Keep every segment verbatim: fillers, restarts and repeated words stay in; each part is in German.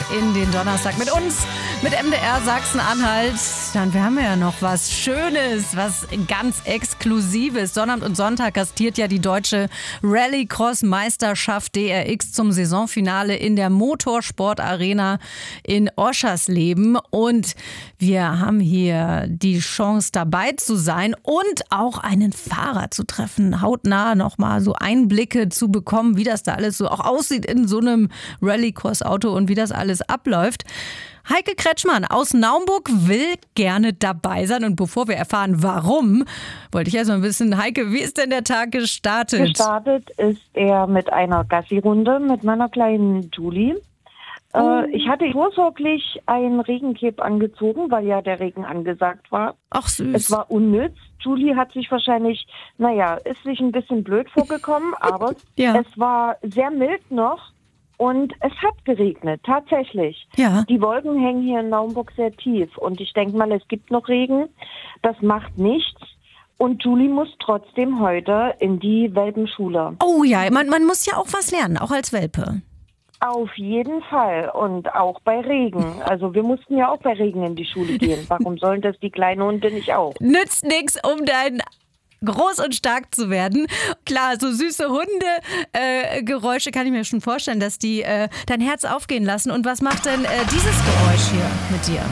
in den Donnerstag mit uns, mit M D R Sachsen-Anhalt. Dann wir haben ja noch was Schönes, was ganz Exklusives. Sonnabend und Sonntag gastiert ja die deutsche Rallycross-Meisterschaft D R X zum Saisonfinale in der Motorsport-Arena in Oschersleben. Und wir haben hier die Chance, dabei zu sein und auch einen Fahrer zu treffen. Hautnah nochmal so Einblicke zu bekommen, wie das da alles so auch aussieht in so einem Rallycross-Auto und wie das alles abläuft. Heike Kretschmann aus Naumburg will gerne dabei sein. Und bevor wir erfahren, warum, wollte ich erst mal wissen, Heike, wie ist denn der Tag gestartet? Gestartet ist er mit einer Gassi-Runde mit meiner kleinen Julie. Oh. Äh, ich hatte vorsorglich ein Regencape angezogen, weil ja der Regen angesagt war. Ach süß. Es war unnütz. Julie hat sich wahrscheinlich, naja, ist sich ein bisschen blöd vorgekommen, aber ja. Es war sehr mild noch. Und es hat geregnet, tatsächlich. Ja. Die Wolken hängen hier in Naumburg sehr tief. Und ich denke mal, es gibt noch Regen. Das macht nichts. Und Julie muss trotzdem heute in die Welpenschule. Oh ja, man, man muss ja auch was lernen, auch als Welpe. Auf jeden Fall. Und auch bei Regen. Also wir mussten ja auch bei Regen in die Schule gehen. Warum sollen das die kleinen Hunde nicht auch? Nützt nichts, um dein groß und stark zu werden. Klar, so süße Hunde-Geräusche äh, kann ich mir schon vorstellen, dass die äh, dein Herz aufgehen lassen. Und was macht denn äh, dieses Geräusch hier mit dir?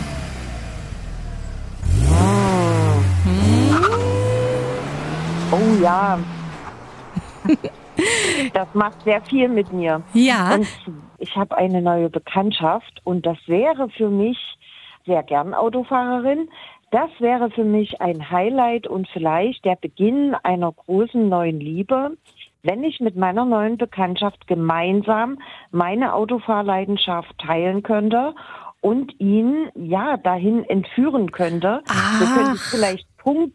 Hm? Oh ja. Das macht sehr viel mit mir. Ja. Und ich habe eine neue Bekanntschaft und das wäre für mich, sehr gern Autofahrerin, das wäre für mich ein Highlight und vielleicht der Beginn einer großen neuen Liebe, wenn ich mit meiner neuen Bekanntschaft gemeinsam meine Autofahrleidenschaft teilen könnte und ihn ja dahin entführen könnte. Ach. Wir könnten vielleicht Punkt